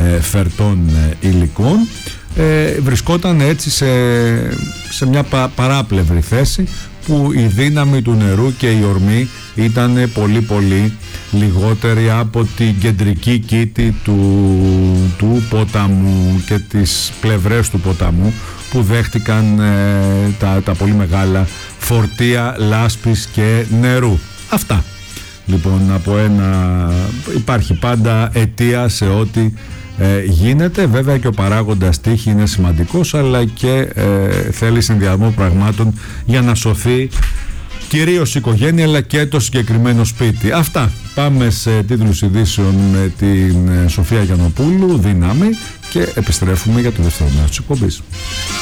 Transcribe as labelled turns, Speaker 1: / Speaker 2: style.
Speaker 1: φερτών υλικών. Βρισκόταν έτσι σε μια παράπλευρη θέση, που η δύναμη του νερού και η ορμή ήταν πολύ πολύ λιγότερη από την κεντρική κήτη του ποταμού και τις πλευρές του ποταμού, που δέχτηκαν τα πολύ μεγάλα φορτία λάσπης και νερού. Αυτά λοιπόν υπάρχει πάντα αιτία σε ό,τι γίνεται. Βέβαια και ο παράγοντας τύχη είναι σημαντικός, αλλά και θέλει συνδυασμό πραγμάτων για να σωθεί κυρίως η οικογένεια, αλλά και το συγκεκριμένο σπίτι. Αυτά. Πάμε σε τίτλους ειδήσεων με την Σοφία Γιαννοπούλου, δύναμη, και επιστρέφουμε για το δεύτερο μέρος της εκπομπής.